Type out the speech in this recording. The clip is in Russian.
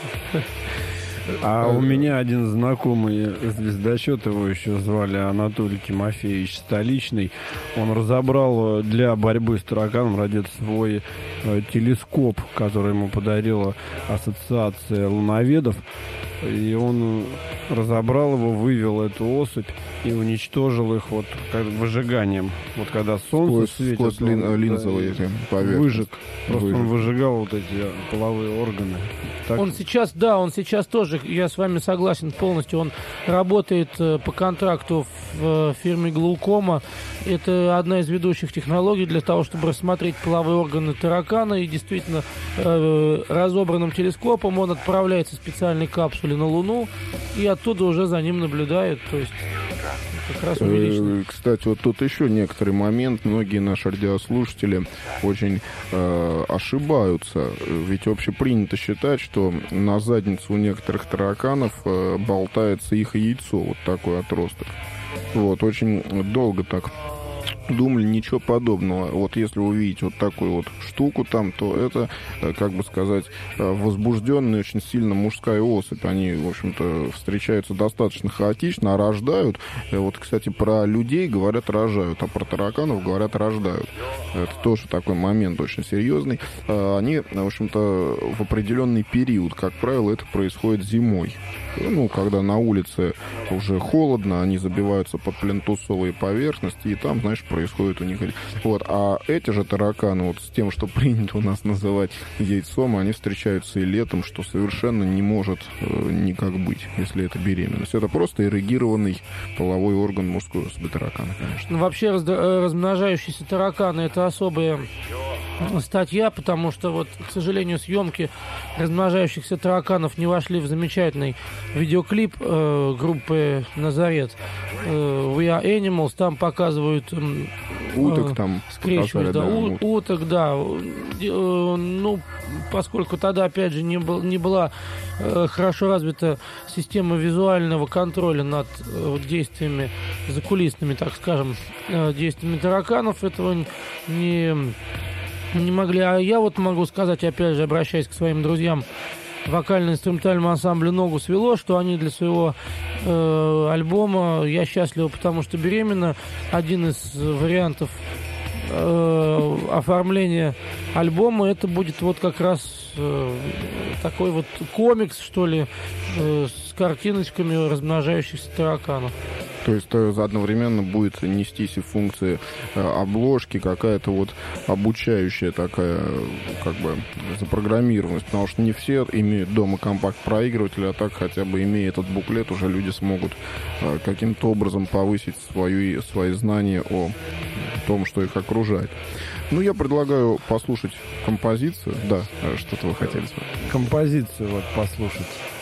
А у меня один знакомый звездочет, его еще звали Анатолий Тимофеевич Столичный. Он разобрал для борьбы с тараканом ради свой телескоп, который ему подарила Ассоциация луноведов. И он разобрал его, вывел эту особь и уничтожил их вот как выжиганием. Вот когда солнце светит, сквозь линзовые поверхности. Выжег. Просто он выжигал вот эти половые органы. Так. Он сейчас тоже, я с вами согласен полностью, он работает по контракту в фирме Глаукома. Это одна из ведущих технологий для того, чтобы рассмотреть половые органы таракана. И действительно, разобранным телескопом он отправляется в специальной капсуле на Луну и оттуда уже за ним наблюдает. То есть как раз увеличено. Кстати, вот тут еще некоторый момент. Многие наши радиослушатели очень ошибаются. Ведь общепринято считать, что на заднице у некоторых тараканов болтается их яйцо. Вот такой отросток. Вот, очень долго так думали, ничего подобного. Вот если увидите вот такую вот штуку там, то это, как бы сказать, возбужденная очень сильно мужская особь. Они, в общем-то, встречаются достаточно хаотично, а рождают. Вот, кстати, про людей говорят рожают, а про тараканов говорят рождают. Это тоже такой момент очень серьезный. Они, в общем-то, в определенный период, как правило, это происходит зимой. Ну, когда на улице уже холодно, они забиваются под плинтусовые поверхности, и там, знаешь, происходит у них... Вот. А эти же тараканы, вот с тем, что принято у нас называть яйцом, они встречаются и летом, что совершенно не может никак быть, если это беременность. Это просто эрегированный половой орган мужской особи таракана, конечно. Ну, вообще размножающиеся тараканы — это особая статья, потому что, вот, к сожалению, съемки размножающихся тараканов не вошли в замечательный видеоклип группы «Назарет» «We Are Animals». Там показывают уток, там скрещивают, да, уток, да. Ну, поскольку тогда, опять же, не была хорошо развита система визуального контроля над действиями закулисными, так скажем, действиями тараканов, этого не могли. А я вот могу сказать, опять же, обращаясь к своим друзьям, вокально-инструментальному ансамблю «Ногу свело», что они для своего альбома «Я счастлива, потому что беременна», один из вариантов оформления альбома, это будет вот как раз такой вот комикс, что ли, с картиночками размножающихся тараканов. То есть одновременно будет нестись и функции обложки, какая-то вот обучающая такая, как бы, запрограммированность, потому что не все имеют дома компакт-проигрыватель, а так хотя бы имея этот буклет, уже люди смогут каким-то образом повысить свои знания о том, что их окружает. Ну, я предлагаю послушать композицию. Да, что-то вы хотели сказать. Композицию вот послушать.